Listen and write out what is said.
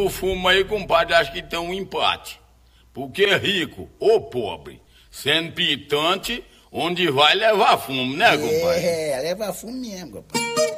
O fumo aí, compadre, acho que tem um empate. Porque rico ou pobre, sendo pitante, onde vai levar fumo, né, compadre? É, leva fumo mesmo, compadre.